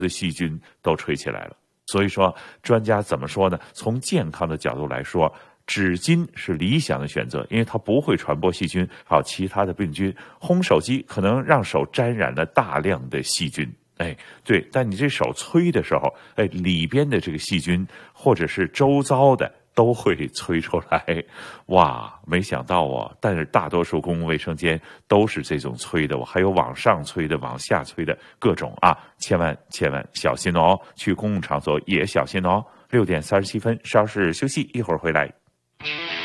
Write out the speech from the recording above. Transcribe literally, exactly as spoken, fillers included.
的细菌都吹起来了。所以说，专家怎么说呢？从健康的角度来说，纸巾是理想的选择，因为它不会传播细菌，还有其他的病菌。烘手机可能让手沾染了大量的细菌。哎，对，但你这手吹的时候，哎，里边的这个细菌或者是周遭的都会吹出来。哇，没想到哦！但是大多数公共卫生间都是这种吹的，我还有往上吹的、往下吹的各种啊，千万千万小心哦！去公共场所也小心哦。六点三十七分，稍事休息，一会儿回来。